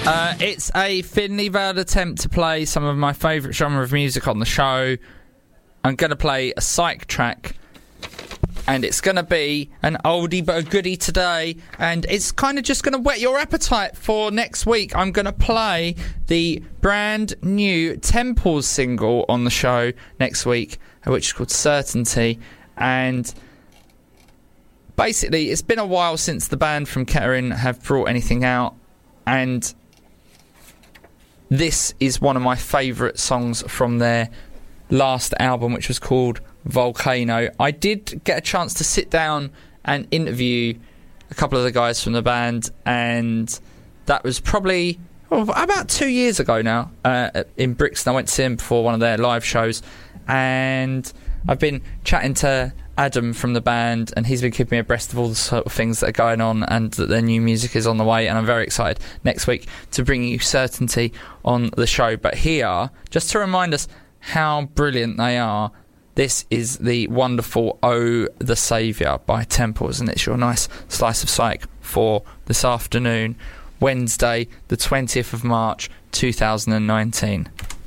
It's a thinly veiled attempt to play some of my favourite genre of music on the show. I'm going to play a psych track, and it's going to be an oldie but a goodie today, and it's kind of just going to whet your appetite for next week. I'm going to play the brand new Temples single on the show next week, which is called Certainty. And basically, it's been a while since the band from Kettering have brought anything out, and this is one of my favourite songs from their last album, which was called Volcano. I did get a chance to sit down and interview a couple of the guys from the band, and that was probably about 2 years ago now, in Brixton. I went to see them before one of their live shows, and I've been chatting to Adam from the band, and he's been keeping me abreast of all the sort of things that are going on, and that their new music is on the way, and I'm very excited next week to bring you Certainty on the show. But here, just to remind us how brilliant they are, this is the wonderful Oh the Saviour by Temples, and it's your nice slice of psych for this afternoon, Wednesday the 20th of March 2019.